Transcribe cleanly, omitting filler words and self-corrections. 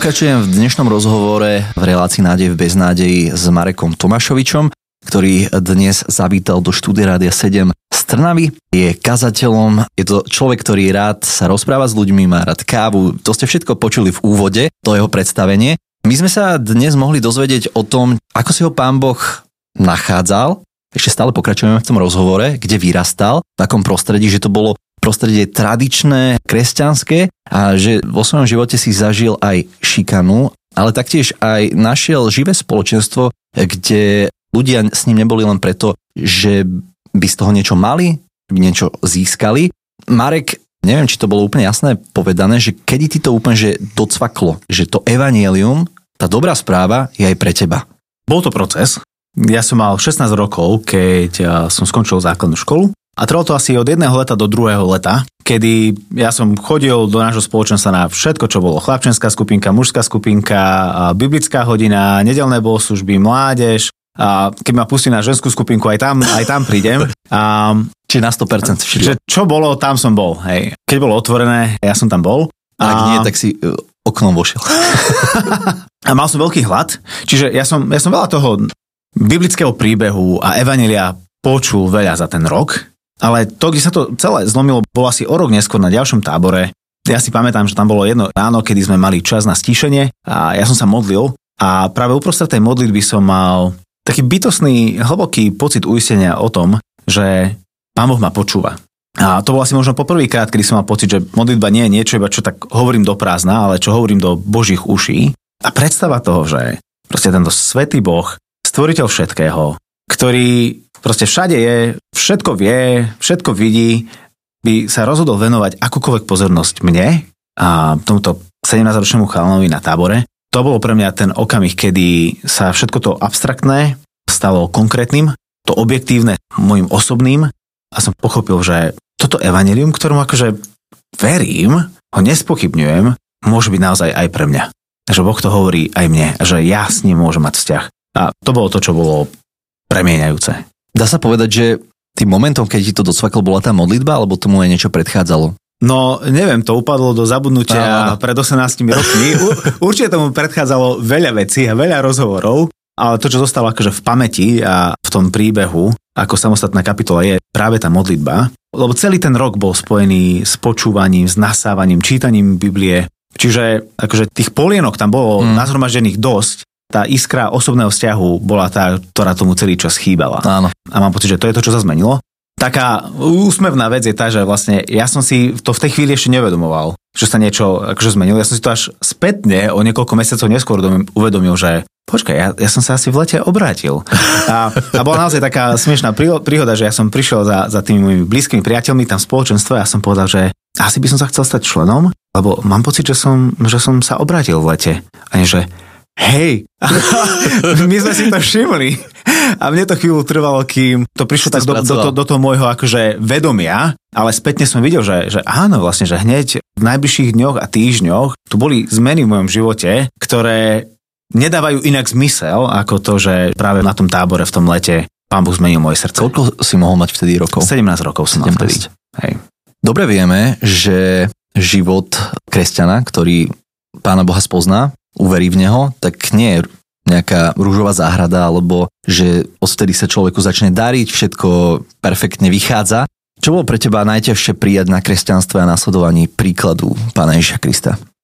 Pokračujem v dnešnom rozhovore v relácii Nádej v beznádeji s Marekom Tomášovičom, ktorý dnes zavítal do štúdia Rádia 7 z Trnavy. Je kazateľom, je to človek, ktorý rád sa rozpráva s ľuďmi, má rád kávu. To ste všetko počuli v úvode, to jeho predstavenie. My sme sa dnes mohli dozvedieť o tom, ako si ho Pán Boh nachádzal. Ešte stále pokračujeme v tom rozhovore, kde vyrastal, v takom prostredí, že to bolo prostredie tradičné, kresťanské a že vo svojom živote si zažil aj šikanu, ale taktiež aj našiel živé spoločenstvo, kde ľudia s ním neboli len preto, že by z toho niečo mali, by niečo získali. Marek, neviem, či to bolo úplne jasné povedané, že kedy ti to úplne že docvaklo, že to evanjelium, tá dobrá správa je aj pre teba. Bol to proces. Ja som mal 16 rokov, keď som skončil základnú školu. A trvalo to asi od jedného leta do druhého leta, kedy ja som chodil do nášho spoločenstva na všetko, čo bolo. Chlapčenská skupinka, mužská skupinka, biblická hodina, nedeľné bohoslužby, mládež. A keď ma pustí na ženskú skupinku, aj tam prídem. Čiže na 100% všetko. Čo bolo, tam som bol. Hej. Keď bolo otvorené, ja som tam bol. Ak nie, tak si oknom vošiel. A mal som veľký hlad. Čiže ja som veľa toho biblického príbehu a evanjelia počul veľa za ten rok. Ale to, kde sa to celé zlomilo, bolo asi o rok neskôr na ďalšom tábore. Ja si pamätám, že tam bolo jedno ráno, kedy sme mali čas na stíšenie a ja som sa modlil a práve uprostred tej modlitby som mal taký bytostný, hlboký pocit uistenia o tom, že Pán Boh ma počúva. A to bolo asi možno poprvýkrát, kedy som mal pocit, že modlitba nie je niečo, iba čo tak hovorím do prázdna, ale čo hovorím do Božích uší. A predstava toho, že proste tento svätý Boh, stvoriteľ všetkého, ktorý proste všade je, všetko vie, všetko vidí, by sa rozhodol venovať akúkoľvek pozornosť mne a tomuto 17-ročnému chalanovi na tábore. To bolo pre mňa ten okamih, kedy sa všetko to abstraktné stalo konkrétnym, to objektívne môjim osobným a som pochopil, že toto evanjelium, ktorom akože verím, ho nespochybňujem, môže byť naozaj aj pre mňa. Že Boh to hovorí aj mne, že ja s ním môžem mať vzťah. A to bolo to, čo bolo premieňajúce. Dá sa povedať, že tým momentom, keď ti to docvaklo, bola tá modlitba, alebo tomu aj niečo predchádzalo? No, neviem, to upadlo do zabudnutia pred 18 rokmi. Určite tomu predchádzalo veľa vecí a veľa rozhovorov, ale to, čo zostalo akože v pamäti a v tom príbehu, ako samostatná kapitola, je práve tá modlitba. Lebo celý ten rok bol spojený s počúvaním, s nasávaním, čítaním Biblie. Čiže akože tých polienok tam bolo nazhromaždených dosť. Tá iskra osobného vzťahu bola tá, ktorá tomu celý čas chýbala. Áno. A mám pocit, že to je to, čo sa zmenilo. Taká úsmevná vec je tá, že vlastne ja som si to v tej chvíli ešte nevedomoval, že sa niečo akože zmenilo. Ja som si to až spätne, o niekoľko mesiacov neskôr uvedomil, že počkaj, ja som sa asi v lete obrátil. A bola naozaj taká smiešná príhoda, že ja som prišiel za tými mojimi blízkymi priateľmi tam v spoločenstve a som povedal, že asi by som sa chcel stať členom, lebo mám pocit, že som sa obrátil v lete. A nie, že hej, my sme si to všimli. A mne to chvíľu trvalo, kým to prišlo tak do toho môjho akože vedomia, ale spätne som videl, že áno, vlastne, že hneď v najbližších dňoch a týždňoch tu boli zmeny v mojom živote, ktoré nedávajú inak zmysel, ako to, že práve na tom tábore v tom lete Pán Boh zmenil moje srdce. Koľko si mohol mať vtedy rokov? 17 rokov som mal vtedy. Hej. Dobre vieme, že život kresťana, ktorý Pána Boha spozná, uverí v neho, tak nie je nejaká ružová záhrada, alebo že odtedy sa človeku začne dariť, všetko perfektne vychádza. Čo bolo pre teba najťažšie prijať na kresťanstve a nasledovaní príkladu Pána Ježiša Krista?